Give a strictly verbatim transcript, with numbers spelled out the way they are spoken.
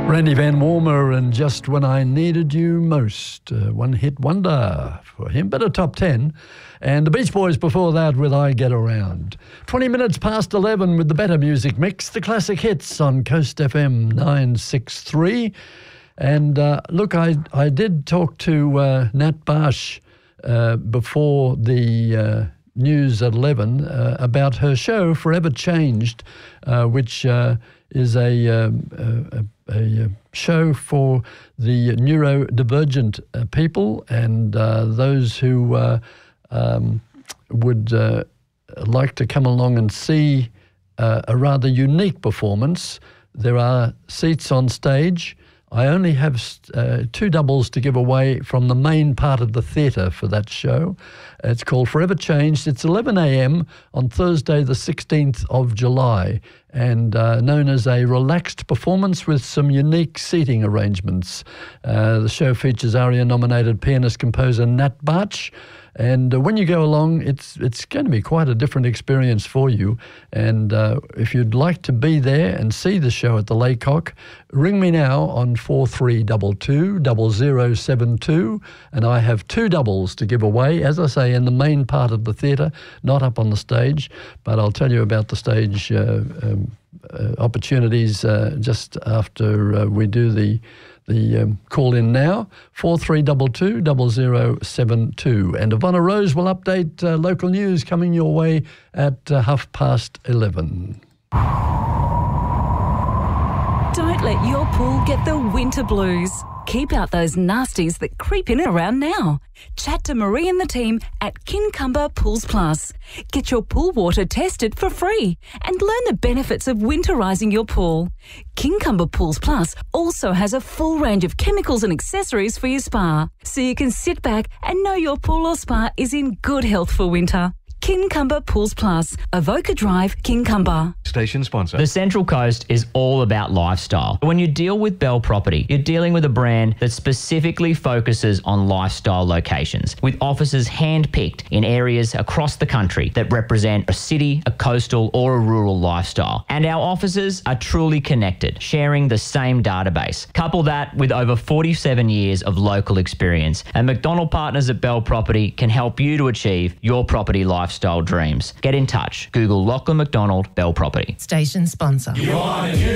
Randy Van Warmer and Just When I Needed You Most. Uh, one hit wonder for him, but a top ten. And the Beach Boys before that with I Get Around. twenty minutes past eleven with the better music mix, the classic hits on Coast F M nine sixty-three. And uh, look, I, I did talk to uh, Nat Barsh uh, before the uh, news at eleven uh, about her show Forever Changed, uh, which uh, is a, um, a, a, a show for the neurodivergent uh, people and uh, those who uh, um, would uh, like to come along and see uh, a rather unique performance. There are seats on stage. I only have uh, two doubles to give away from the main part of the theatre for that show. It's called Forever Changed. It's eleven a m on Thursday the sixteenth of July and uh, known as a relaxed performance with some unique seating arrangements. Uh, the show features ARIA-nominated pianist-composer Nat Barsh. And uh, when you go along, it's it's going to be quite a different experience for you. And uh, if you'd like to be there and see the show at the Laycock, ring me now on four three two two, zero zero seven two. And I have two doubles to give away, as I say, in the main part of the theatre, not up on the stage. But I'll tell you about the stage uh, um, uh, opportunities uh, just after uh, we do the... The um, call in now, four three two two, zero zero seven two. And Ivana Rose will update uh, local news coming your way at uh, half past eleven. Don't let your pool get the winter blues. Keep out those nasties that creep in around now. Chat to Marie and the team at Kincumber Pools Plus. Get your pool water tested for free and learn the benefits of winterising your pool. Kincumber Pools Plus also has a full range of chemicals and accessories for your spa, so you can sit back and know your pool or spa is in good health for winter. Kincumber Pools Plus, Avoca Drive, Kincumber. Station sponsor. The Central Coast is all about lifestyle. When you deal with Bell Property, you're dealing with a brand that specifically focuses on lifestyle locations, with offices hand-picked in areas across the country that represent a city, a coastal or a rural lifestyle. And our offices are truly connected, sharing the same database. Couple that with over forty-seven years of local experience, and McDonald Partners at Bell Property can help you to achieve your property lifestyle dreams. Get in touch. Google Lachlan McDonald Bell Property. Station sponsor.